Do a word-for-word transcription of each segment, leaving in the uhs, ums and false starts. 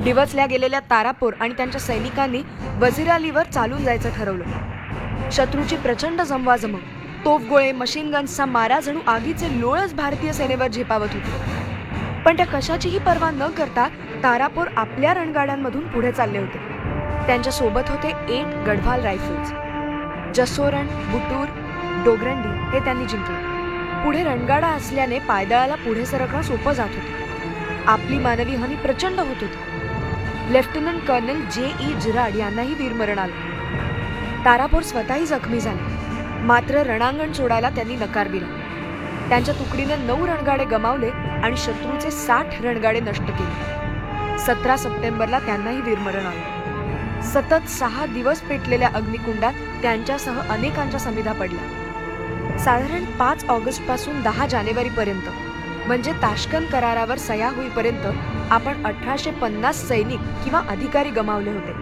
डिवचल्या गेलेल्या तारापूर आणि त्यांच्या सैनिकांनी वझिरालीवर चालून जायचं ठरवलं. शत्रूची प्रचंड जमवाजमव, तोफगोळे, मशीन गन्सचा मारा जणू आगीचे लोळच भारतीय सेनेवर झेपावत होते. पण त्या कशाचीही पर्वा न करता तारापूर आपल्या रणगाड्यांमधून पुढे चालले होते. त्यांच्या सोबत होते एट गढवाल रायफल्स. जसोरण, बुटूर, डोगरंडी हे त्यांनी जिंकले. पुढे रणगाडा असल्याने पायदळाला पुढे सरकणं सोपं जात होतं. आपली मानवी हानी प्रचंड होत होती. लेफ्टनंट कर्नल जे ई जिराड यांनाही वीरमरण आलं. तारापूर स्वतःही जखमी झाले, मात्र रणांगण सोडायला त्यांनी नकार दिला. त्यांच्या तुकडीने नऊ रणगाडे गमावले आणि शत्रूचे साठ रणगाडे नष्ट केले. सतरा सप्टेंबरला त्यांनाही वीरमरण आलं. सतत सहा दिवस पेटलेल्या अग्निकुंडात त्यांच्यासह अनेकांच्या समिधा पडल्या. साधारण पाच ऑगस्ट पासून दहा जानेवारी पर्यंत म्हणजे ताश्कंद करारावर सह्या होईपर्यंत आपण अठराशे पन्नास सैनिक किंवा अधिकारी गमावले होते.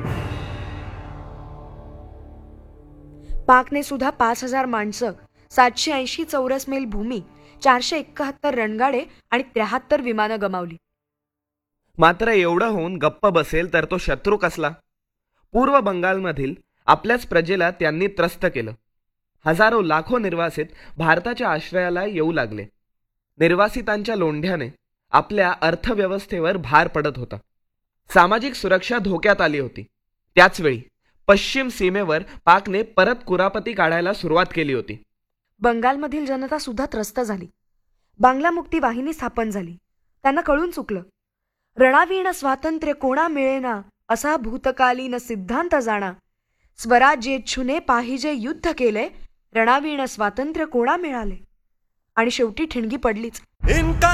पाकने सुद्धा पाच हजार माणसं, सातशे ऐंशी चौरस मैल भूमी, चारशे एकाहत्तर रणगाडे आणि त्र्याहत्तर विमानं गमावली. मात्र एवढं होऊन गप्प बसेल तर तो शत्रू कसला? पूर्व बंगालमधील आपल्याच प्रजेला त्यांनी त्रस्त केलं. हजारो लाखो निर्वासित भारताच्या आश्रयाला येऊ लागले. निर्वासितांच्या लोंढ्याने आपल्या अर्थव्यवस्थेवर भार पडत होता. सामाजिक सुरक्षा धोक्यात आली होती. त्याचवेळी पश्चिम सीमेवर पाकने परत कुरापती काढायला सुरुवात केली होती. बंगालमधील जनता सुद्धा त्रस्त झाली. बांगला मुक्ती वाहिनी स्थापन झाली. त्यांना कळून चुकलं. रणावीण स्वातंत्र्य कोणा मिळेना, असा भूतकालीन सिद्धांत जाणा. स्वराज्येच्छुने पाहिजे युद्ध केले, रणावीण स्वातंत्र्य कोणा मिळाले. आणि शेवटी ठिणगी पडलीच.